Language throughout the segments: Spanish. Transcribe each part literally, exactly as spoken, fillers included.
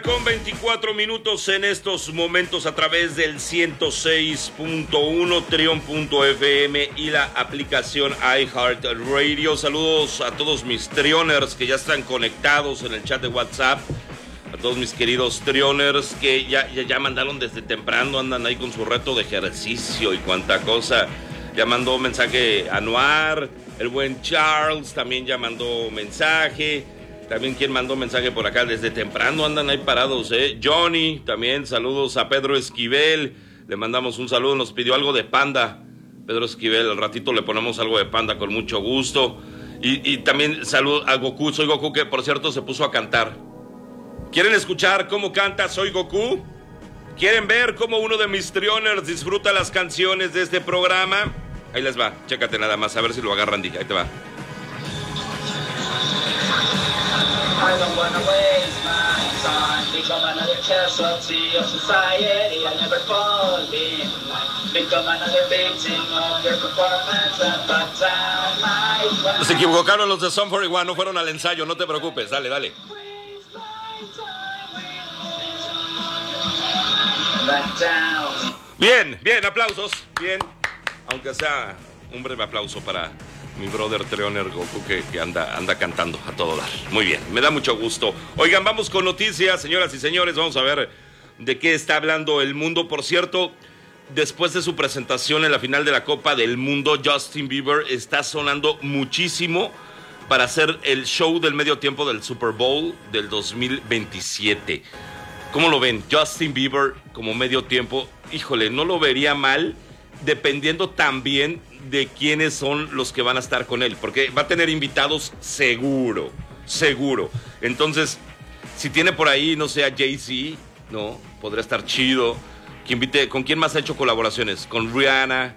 Con veinticuatro minutos en estos momentos a través del ciento seis punto uno, Trion punto F M y la aplicación iHeartRadio. Saludos a todos mis Trioners que ya están conectados en el chat de WhatsApp. A todos mis queridos Trioners que ya, ya, ya mandaron desde temprano, andan ahí con su reto de ejercicio y cuanta cosa. Ya mandó mensaje Anuar, el buen Charles también ya mandó mensaje. También quien mandó mensaje por acá desde temprano, andan ahí parados, ¿eh? Johnny, también saludos a Pedro Esquivel, le mandamos un saludo, nos pidió algo de Panda. Pedro Esquivel, al ratito le ponemos algo de Panda con mucho gusto. Y, y también saludo a Goku, Soy Goku, que por cierto se puso a cantar. ¿Quieren escuchar cómo canta Soy Goku? ¿Quieren ver cómo uno de mis Trioners disfruta las canciones de este programa? Ahí les va, chécate nada más, a ver si lo agarran, ahí te va. I don't wanna waste my time. Become another casualty of society. I never fall in line. Become another victim of your performance and back down my way. Se equivocaron los de Sum cuarenta y uno, no fueron al ensayo, no te preocupes, dale, dale. Bien, bien, aplausos, bien. Aunque sea un breve aplauso para mi brother Trioner Goku que, que anda, anda cantando a todo dar. Muy bien, me da mucho gusto. Oigan, vamos con noticias, señoras y señores. Vamos a ver de qué está hablando el mundo. Por cierto, después de su presentación en la final de la Copa del Mundo, Justin Bieber está sonando muchísimo para hacer el show del medio tiempo del Super Bowl del dos mil veintisiete. ¿Cómo lo ven? Justin Bieber como medio tiempo. Híjole, no lo vería mal, dependiendo también de quiénes son los que van a estar con él, porque va a tener invitados seguro, seguro. Entonces, si tiene por ahí, no sé, a Jay-Z, ¿no? Podría estar chido. Que invite, ¿con quién más ha hecho colaboraciones? Con Rihanna,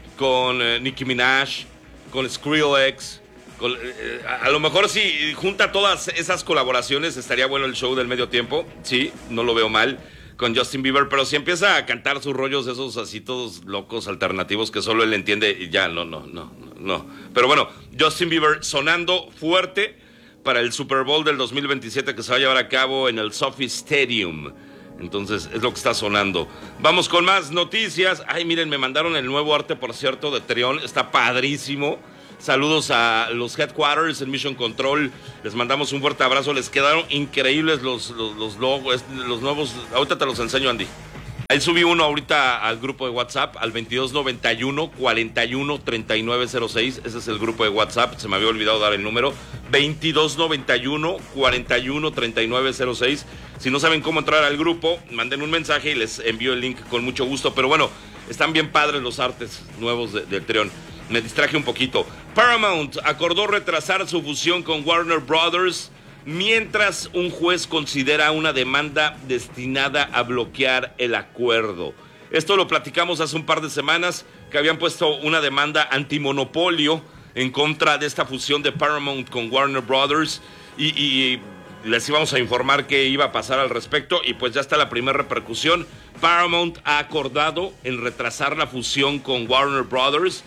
con eh, Nicki Minaj, con Skrillex. Con, eh, a, a lo mejor si junta todas esas colaboraciones, estaría bueno el show del medio tiempo. Sí, no lo veo mal con Justin Bieber, pero si empieza a cantar sus rollos esos así todos locos, alternativos, que solo él entiende, y ya, no, no, no, no. Pero bueno, Justin Bieber sonando fuerte para el Super Bowl del dos mil veintisiete que se va a llevar a cabo en el SoFi Stadium. Entonces, es lo que está sonando. Vamos con más noticias. Ay, miren, me mandaron el nuevo arte, por cierto, de Trion. Está padrísimo. Saludos a los Headquarters en Mission Control. Les mandamos un fuerte abrazo. Les quedaron increíbles los, los, los logos, los nuevos. Ahorita te los enseño, Andy. Ahí subí uno ahorita al grupo de WhatsApp, al veintidós noventa y uno, cuarenta y uno, treinta y nueve cero seis. Ese es el grupo de WhatsApp. Se me había olvidado dar el número. veintidós noventa y uno, cuarenta y uno, treinta y nueve cero seis. Si no saben cómo entrar al grupo, manden un mensaje y les envío el link con mucho gusto. Pero bueno, están bien padres los artes nuevos de, de Trion. Me distraje un poquito. Paramount acordó retrasar su fusión con Warner Brothers mientras un juez considera una demanda destinada a bloquear el acuerdo. Esto lo platicamos hace un par de semanas, que habían puesto una demanda antimonopolio en contra de esta fusión de Paramount con Warner Brothers y, y les íbamos a informar qué iba a pasar al respecto y pues ya está la primera repercusión. Paramount ha acordado en retrasar la fusión con Warner Brothers.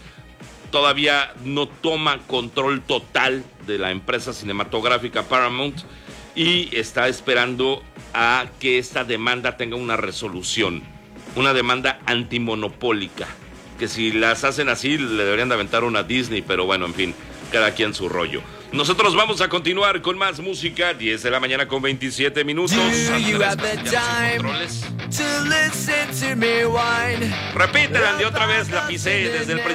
Todavía no toma control total de la empresa cinematográfica Paramount y está esperando a que esta demanda tenga una resolución, una demanda antimonopólica, que si las hacen así le deberían de aventar una Disney, pero bueno, en fin, cada quien su rollo. Nosotros vamos a continuar con más música, diez de la mañana con veintisiete minutos. Repítela de otra vez, la pisé desde el principio.